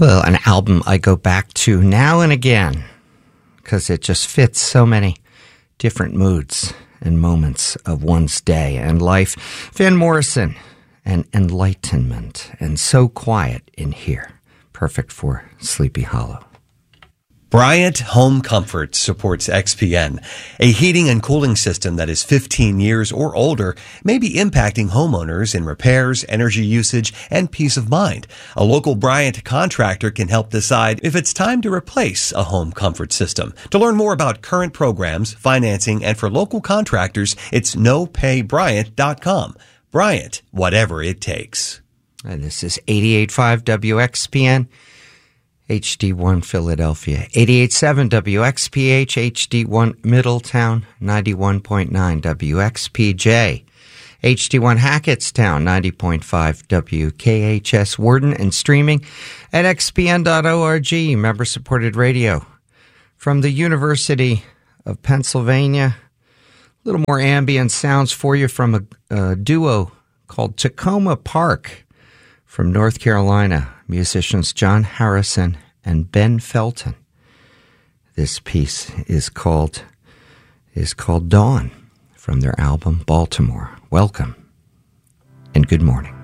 Well, an album I go back to now and again because it just fits so many different moods and moments of one's day and life. Van Morrison and Enlightenment, and So Quiet in Here. Perfect for Sleepy Hollow. Bryant Home Comfort supports XPN. A heating and cooling system that is 15 years or older may be impacting homeowners in repairs, energy usage, and peace of mind. A local Bryant contractor can help decide if it's time to replace a home comfort system. To learn more about current programs, financing, and for local contractors, it's nopaybryant.com. Bryant, whatever it takes. And this is 88.5 WXPN. HD1 Philadelphia, 88.7 WXPH, HD1 Middletown, 91.9 WXPJ, HD1 Hackettstown, 90.5 WKHS Worden, and streaming at xpn.org, member-supported radio. From the University of Pennsylvania, a little more ambient sounds for you from a duo called Tacoma Park from North Carolina. Musicians John Harrison and Ben Felton. This piece is called Dawn from their album Baltimore. Welcome and good morning.